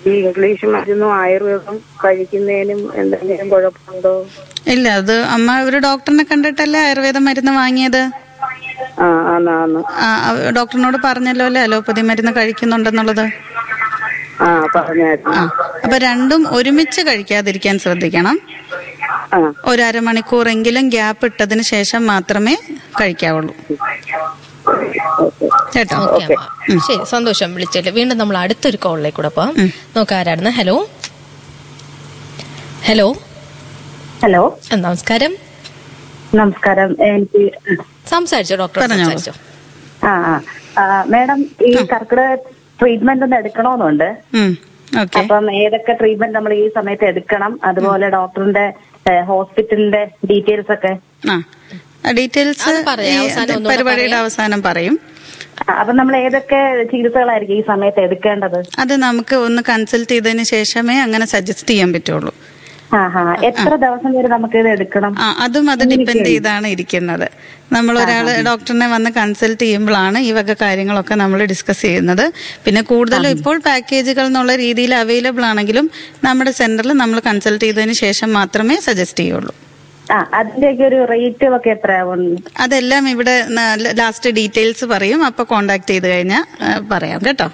ഈ ഇംഗ്ലീഷ് മരുന്നും ആയുർവേദം കഴിക്കുന്നതിനും എന്തെങ്കിലും കുഴപ്പമുണ്ടോ? ഇല്ല, അത് അമ്മ ഒരു ഡോക്ടറിനെ കണ്ടിട്ടല്ലേ ആയുർവേദ മരുന്ന് വാങ്ങിയത്. ഡോക്ടറിനോട് പറഞ്ഞല്ലോ അല്ലേ അലോപ്പതി മരുന്ന് കഴിക്കുന്നുണ്ടെന്നുള്ളത്. അപ്പൊ രണ്ടും ഒരുമിച്ച് കഴിക്കാതിരിക്കാൻ ശ്രദ്ധിക്കണം. ഒരു അരമണിക്കൂറെങ്കിലും ഗ്യാപ്പ് ഇട്ടതിന് ശേഷം മാത്രമേ കഴിക്കാവുള്ളൂ കേട്ടോ. ശരി, സന്തോഷം വിളിച്ചല്ലേ. വീണ്ടും നമ്മൾ അടുത്തൊരു കോളിലേക്ക് കൂടെ പോവാം. നോക്കാം ആരായിരുന്നു. ഹലോ ഹലോ ഹലോ, നമസ്കാരം. നമസ്കാരം. എനിക്ക് സംസാരിച്ചോ ഡോക്ടർ, സംസാരിച്ചോ. മാഡം, ഈ കർക്കിടക ട്രീറ്റ്മെന്റ് ഒന്ന് എടുക്കണമെന്നുണ്ട്. അപ്പം ഏതൊക്കെ ട്രീറ്റ്മെന്റ് നമ്മൾ ഈ സമയത്ത് എടുക്കണം, അതുപോലെ ഡോക്ടറിന്റെ ഹോസ്പിറ്റലിന്റെ ഡീറ്റെയിൽസ് ഒക്കെ. ഡീറ്റെയിൽസ് പരിപാടിയുടെ അവസാനം പറയും. അപ്പൊ നമ്മൾ ഏതൊക്കെ ചികിത്സകളായിരിക്കും ഈ സമയത്ത് എടുക്കേണ്ടത്? അത് നമുക്ക് ഒന്ന് കൺസൾട്ട് ചെയ്തതിന് ശേഷമേ അങ്ങനെ സജസ്റ്റ് ചെയ്യാൻ പറ്റുള്ളൂ. എത്ര ദിവസം വരെ നമുക്ക് ഇത് എടുക്കണം? അതും അത് ഡിപ്പെൻഡ് ചെയ്താണ് ഇരിക്കുന്നത്. നമ്മൾ ഒരാള് ഡോക്ടറിനെ വന്ന് കൺസൾട്ട് ചെയ്യുമ്പോഴാണ് ഈ വക കാര്യങ്ങളൊക്കെ നമ്മൾ ഡിസ്കസ് ചെയ്യുന്നത്. പിന്നെ കൂടുതലും ഇപ്പോൾ പാക്കേജുകൾ എന്നുള്ള രീതിയിൽ അവൈലബിൾ ആണെങ്കിലും നമ്മുടെ സെന്ററിൽ നമ്മൾ കൺസൾട്ട് ചെയ്തതിന് ശേഷം മാത്രമേ സജസ്റ്റ് ചെയ്യുള്ളൂ. അതിന്റെയൊക്കെ ഒരു റേറ്റ് ഒക്കെ എത്രയാവും? അതെല്ലാം ഇവിടെ ലാസ്റ്റ് ഡീറ്റെയിൽസ് പറയും. അപ്പൊ കോണ്ടാക്ട് ചെയ്ത് കഴിഞ്ഞാൽ പറയാം കേട്ടോ.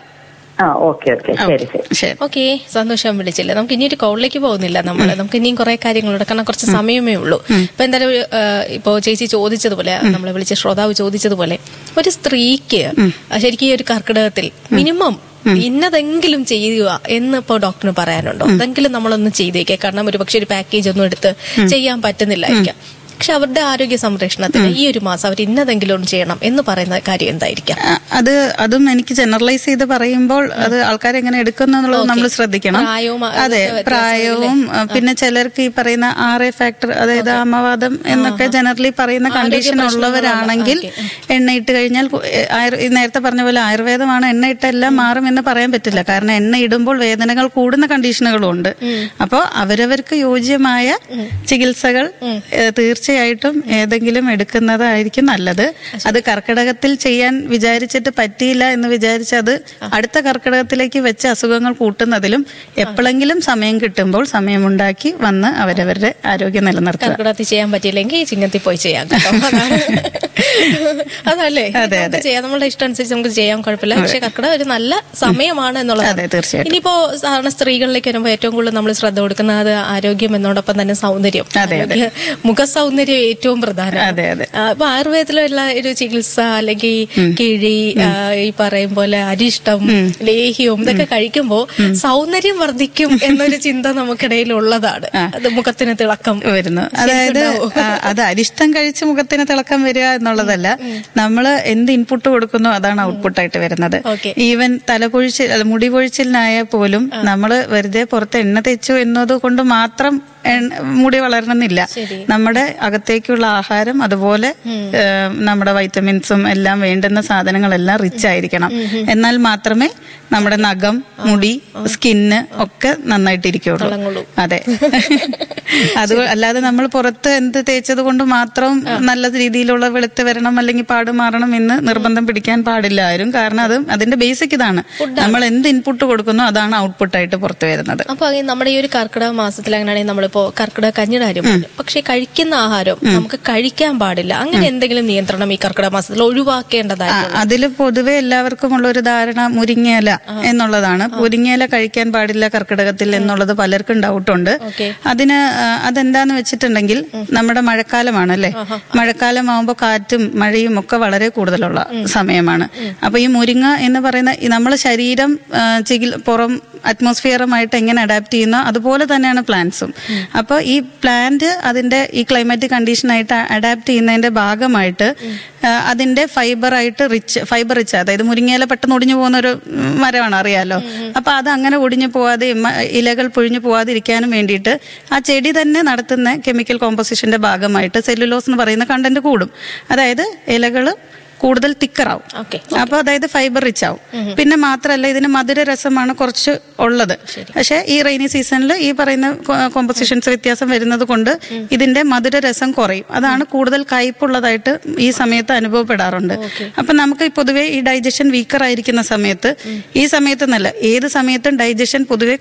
ഓക്കെ, സന്തോഷം വിളിച്ചില്ല. നമുക്ക് ഇനി ഒരു കോളിലേക്ക് പോകുന്നില്ല. നമുക്ക് ഇനിയും കുറെ കാര്യങ്ങളുണ്ട്, കാരണം കുറച്ച് സമയമേ ഉള്ളൂ. ഇപ്പൊ എന്തായാലും ഇപ്പോ ചേച്ചി ചോദിച്ചതുപോലെ, നമ്മളെ വിളിച്ച ശ്രോതാവ് ചോദിച്ചതുപോലെ, ഒരു സ്ത്രീക്ക് ശരിക്കും ഈ ഒരു കർക്കിടകത്തിൽ മിനിമം ഇന്നതെങ്കിലും ചെയ്യുക എന്ന് ഇപ്പോ ഡോക്ടറിന് പറയാനുണ്ടോ? അതെങ്കിലും നമ്മളൊന്ന് ചെയ്തേക്കെ. കാരണം ഒരു പക്ഷെ ഒരു പാക്കേജ് ഒന്നും എടുത്ത് ചെയ്യാൻ പറ്റുന്നില്ലായിരിക്കാം. പക്ഷെ അവരുടെ ആരോഗ്യ സംരക്ഷണത്തിന് ഈ ഒരു മാസം അവർ ഇന്നതെങ്കിലും ചെയ്യണം എന്ന് പറയുന്ന കാര്യം എന്തായിരിക്കാം? അതും എനിക്ക് ജനറലൈസ് ചെയ്ത് പറയുമ്പോൾ അത് ആൾക്കാരെങ്ങനെ എടുക്കുന്നു എന്നുള്ളത് നമ്മൾ ശ്രദ്ധിക്കണം. അതെ, പ്രായവും പിന്നെ ചിലർക്ക് ഈ പറയുന്ന RA ഫാക്ടർ, അതായത് അമ്മവാദം എന്നൊക്കെ ജനറലി പറയുന്ന കണ്ടീഷൻ ഉള്ളവരാണെങ്കിൽ എണ്ണയിട്ട് കഴിഞ്ഞാൽ നേരത്തെ പറഞ്ഞ പോലെ ആയുർവേദമാണ്, എണ്ണയിട്ട എല്ലാം മാറും എന്ന് പറയാൻ പറ്റില്ല. കാരണം എണ്ണ ഇടുമ്പോൾ വേദനകൾ കൂടുന്ന കണ്ടീഷനുകളും ഉണ്ട്. അപ്പോൾ അവരവർക്ക് യോജ്യമായ ചികിത്സകൾ തീർച്ചയായിട്ടും ഏതെങ്കിലും എടുക്കുന്നതായിരിക്കും നല്ലത്. അത് കർക്കിടകത്തിൽ ചെയ്യാൻ വിചാരിച്ചിട്ട് പറ്റിയില്ല എന്ന് വിചാരിച്ച് അത് അടുത്ത കർക്കിടകത്തിലേക്ക് വെച്ച് അസുഖങ്ങൾ കൂട്ടുന്നതിലും എപ്പോഴെങ്കിലും സമയം കിട്ടുമ്പോൾ സമയമുണ്ടാക്കി വന്ന് അവരവരുടെ ആരോഗ്യം നിലനിർത്തുക. കർക്കിടകത്തിൽ ചെയ്യാൻ പറ്റിയില്ലെങ്കിൽ ചിങ്ങത്തിൽ പോയി ചെയ്യാം. അതല്ലേ ചെയ്യാം, നമ്മളുടെ ഇഷ്ടം അനുസരിച്ച് നമുക്ക് ചെയ്യാൻ കുഴപ്പമില്ല. പക്ഷെ കർക്കിടകം ഒരു നല്ല സമയമാണ് എന്നുള്ളത്. തീർച്ചയായിട്ടും. ഇനിയിപ്പോ സാധാരണ സ്ത്രീകളിലേക്ക് വരുമ്പോൾ ഏറ്റവും കൂടുതൽ നമ്മൾ ശ്രദ്ധ കൊടുക്കുന്നത് ആരോഗ്യം എന്നോടൊപ്പം തന്നെ സൗന്ദര്യം, മുഖ സൗന്ദര്യം ഏറ്റവും പ്രധാനം. ഇപ്പൊ ആയുർവേദത്തിലുള്ള ഒരു ചികിത്സ അല്ലെങ്കിൽ കിഴി, ഈ പറയും പോലെ അരിഷ്ടം, ലേഹ്യവും ഇതൊക്കെ കഴിക്കുമ്പോ സൗന്ദര്യം വർദ്ധിക്കും എന്നൊരു ചിന്ത നമുക്കിടയിൽ ഉള്ളതാണ്. അത് മുഖത്തിന് തിളക്കം വരുന്നു. അതായത് അത് അരിഷ്ടം കഴിച്ച് മുഖത്തിന് തിളക്കം വരിക എന്നുള്ളതല്ല, നമ്മൾ എന്ത് ഇൻപുട്ട് കൊടുക്കുന്നോ അതാണ് ഔട്ട്പുട്ടായിട്ട് വരുന്നത്. ഈവൻ തലപൊഴിച്ചിൽ, മുടി പൊഴിച്ചിലിനായാൽ പോലും നമ്മൾ വെറുതെ പുറത്ത് എണ്ണ തേച്ചു എന്നത് കൊണ്ട് മാത്രം മുടി വളരണമെന്നില്ല. നമ്മുടെ അകത്തേക്കുള്ള ആഹാരം, അതുപോലെ നമ്മുടെ വൈറ്റമിൻസും എല്ലാം വേണ്ടുന്ന സാധനങ്ങളെല്ലാം റിച്ച് ആയിരിക്കണം. എന്നാൽ മാത്രമേ നമ്മുടെ നഖം, മുടി, സ്കിന്ന് ഒക്കെ നന്നായിട്ടിരിക്കുള്ളൂ. അതെ, അത് അല്ലാതെ നമ്മൾ പുറത്ത് എന്ത് തേച്ചത് കൊണ്ട് മാത്രം നല്ല രീതിയിലുള്ള വെളുത്ത് വരണം അല്ലെങ്കിൽ പാട് മാറണം എന്ന് നിർബന്ധം പിടിക്കാൻ പാടില്ല ആരും. കാരണം അതിന്റെ ബേസിക് ഇതാണ്, നമ്മൾ എന്ത് ഇൻപുട്ട് കൊടുക്കുന്നോ അതാണ് ഔട്ട്പുട്ടായിട്ട് പുറത്തു വരുന്നത്. അപ്പൊ നമ്മുടെ ഈ ഒരു കർക്കിടക മാസത്തിൽ അങ്ങനെയാണെങ്കിൽ നമ്മളിപ്പോ കർക്കിടക കഞ്ഞിയുടെ കാര്യം, പക്ഷെ കഴിക്കുന്ന ആഹാരം നമുക്ക് കഴിക്കാൻ പാടില്ല, അങ്ങനെ എന്തെങ്കിലും നിയന്ത്രണം ഈ കർക്കിടക മാസത്തിൽ ഒഴിവാക്കേണ്ടതായിട്ട്? അതിൽ പൊതുവെ എല്ലാവർക്കും ഉള്ള ഒരു ധാരണ മുരിങ്ങയില എന്നുള്ളതാണ്. മുരിങ്ങയില കഴിക്കാൻ പാടില്ല കർക്കിടകത്തിൽ എന്നുള്ളത് പലർക്കും ഡൗട്ടുണ്ട്. അതെന്താന്ന് വെച്ചിട്ടുണ്ടെങ്കിൽ നമ്മുടെ മഴക്കാലമാണല്ലേ, മഴക്കാലമാകുമ്പോൾ കാറ്റും മഴയും ഒക്കെ വളരെ കൂടുതലുള്ള സമയമാണ്. അപ്പൊ ഈ മുരിങ്ങ എന്ന് പറയുന്ന നമ്മളെ ശരീരം പുറം അറ്റ്മോസ്ഫിയറുമായിട്ട് എങ്ങനെ അഡാപ്റ്റ് ചെയ്യുന്നോ അതുപോലെ തന്നെയാണ് പ്ലാന്റ്സും. അപ്പോൾ ഈ പ്ലാന്റ് അതിന്റെ ഈ ക്ലൈമാറ്റിക് കണ്ടീഷനായിട്ട് അഡാപ്റ്റ് ചെയ്യുന്നതിന്റെ ഭാഗമായിട്ട് അതിന്റെ ഫൈബർ റിച്ച്, അതായത് മുരിങ്ങയില പെട്ടെന്ന് ഒടിഞ്ഞു പോകുന്ന ഒരു മരമാണ്, അറിയാലോ. അപ്പൊ അത് അങ്ങനെ ഒടിഞ്ഞു പോവാതെ, ഇലകൾ പൊഴിഞ്ഞു പോവാതിരിക്കാനും വേണ്ടിയിട്ട് ആ ചെടി തന്നെ നടത്തുന്ന കെമിക്കൽ കോമ്പോസിഷന്റെ ഭാഗമായിട്ട് സെല്ലുലോസ് എന്ന് പറയുന്ന കണ്ടന്റ് കൂടും. അതായത് ഇലകള് കൂടുതൽ തിക്കറാവും. അപ്പൊ അതായത് ഫൈബർ റിച്ച് ആവും. പിന്നെ മാത്രമല്ല ഇതിന് മധുര രസമാണ് കുറച്ച് ഉള്ളത്. പക്ഷെ ഈ റെയിനി സീസണിൽ ഈ പറയുന്ന കോമ്പോസിഷൻസ് വ്യത്യാസം വരുന്നത് കൊണ്ട് ഇതിന്റെ മധുര രസം കുറയും. അതാണ് കൂടുതൽ കയ്പുള്ളതായിട്ട് ഈ സമയത്ത് അനുഭവപ്പെടാറുണ്ട്. അപ്പൊ നമുക്ക് പൊതുവെ ഈ ഡൈജഷൻ വീക്കർ ആയിരിക്കുന്ന സമയത്ത്, ഈ സമയത്ത് എന്നല്ല ഏത് സമയത്തും ഡൈജഷൻ പൊതുവെ